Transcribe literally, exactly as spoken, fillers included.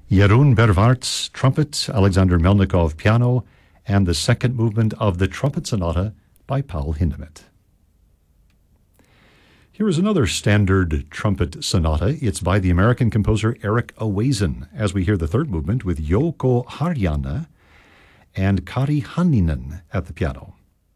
Jeroen Bervaerts, trumpet, Alexander Melnikov, piano, and the second movement of the Trumpet Sonata by Paul Hindemith. Here is another standard trumpet sonata. It's by the American composer Eric Awazen, as we hear the third movement with Jouko Harjanne and Kari Hanninen at the piano.